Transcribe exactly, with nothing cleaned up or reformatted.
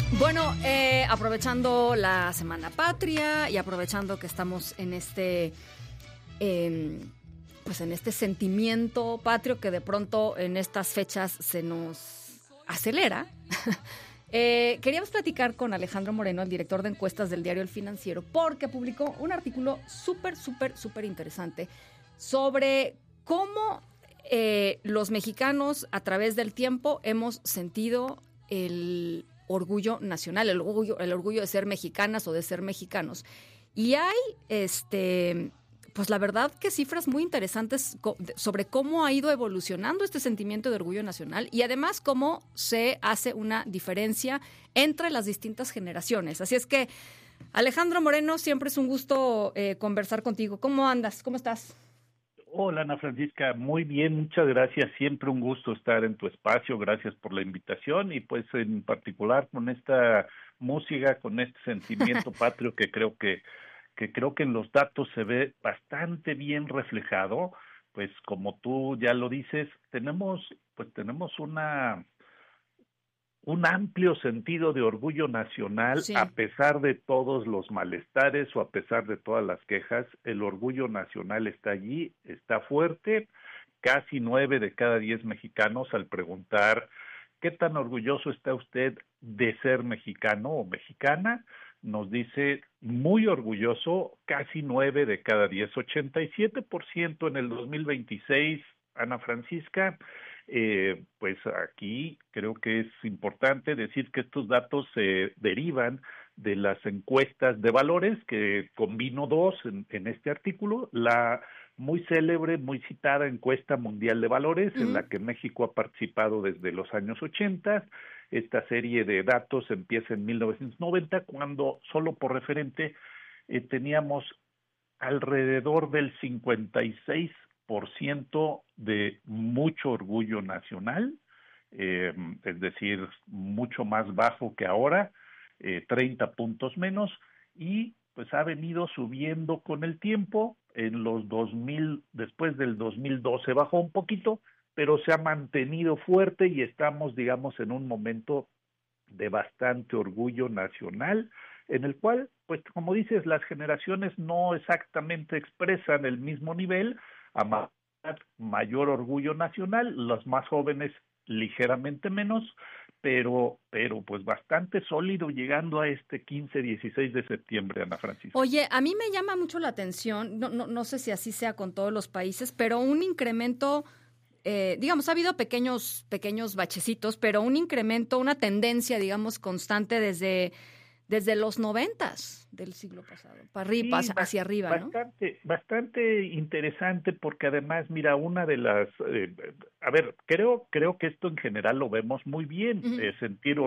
Bueno, eh, aprovechando la Semana Patria y aprovechando que estamos en este, eh, pues en este sentimiento patrio que de pronto en estas fechas se nos acelera, eh, queríamos platicar con Alejandro Moreno, el director de encuestas del diario El Financiero, porque publicó un artículo súper, súper, súper interesante sobre cómo eh, los mexicanos a través del tiempo hemos sentido el orgullo nacional, el orgullo, el orgullo de ser mexicanas o de ser mexicanos. Y hay, este, pues la verdad que cifras muy interesantes co- sobre cómo ha ido evolucionando este sentimiento de orgullo nacional y además cómo se hace una diferencia entre las distintas generaciones. Así es que, Alejandro Moreno, siempre es un gusto eh, conversar contigo. ¿Cómo andas? ¿Cómo estás? Hola Ana Francisca, muy bien, muchas gracias, siempre un gusto estar en tu espacio, gracias por la invitación y pues en particular con esta música, con este sentimiento patrio que creo que, que creo que en los datos se ve bastante bien reflejado, pues como tú ya lo dices, tenemos, pues tenemos una un amplio sentido de orgullo nacional a Sí. pesar de todos los malestares o a pesar de todas las quejas, el orgullo nacional está allí, está fuerte, casi nueve de cada diez mexicanos al preguntar ¿qué tan orgulloso está usted de ser mexicano o mexicana? Nos dice muy orgulloso, casi nueve de cada diez, ochenta y siete por ciento en el dos mil veintiséis, Ana Francisca. Eh, pues aquí creo que es importante decir que estos datos se derivan de las encuestas de valores, que combino dos en, en este artículo, la muy célebre, muy citada encuesta mundial de valores, en Uh-huh. la que México ha participado desde los años ochenta. Esta serie de datos empieza en mil novecientos noventa, cuando, solo por referente, eh, teníamos alrededor del cincuenta y seis por ciento de mucho orgullo nacional, eh, es decir, mucho más bajo que ahora, eh, treinta puntos menos, y pues ha venido subiendo con el tiempo. En los dos mil, después del dos mil doce bajó un poquito, pero se ha mantenido fuerte y estamos, digamos, en un momento de bastante orgullo nacional, en el cual, pues como dices, las generaciones no exactamente expresan el mismo nivel, a ma- mayor orgullo nacional, los más jóvenes ligeramente menos, pero, pero pues bastante sólido llegando a este quince dieciséis de septiembre, Ana Francisca. Oye, a mí me llama mucho la atención, no, no, no sé si así sea con todos los países, pero un incremento, eh, digamos, ha habido pequeños, pequeños bachecitos, pero un incremento, una tendencia, digamos, constante desde, desde los noventas del siglo pasado, para arriba, Sí, bas- hacia arriba, ¿no? bastante, bastante interesante porque además, mira, una de las, eh, a ver, creo, creo que esto en general lo vemos muy bien, Ujú. eh, sentir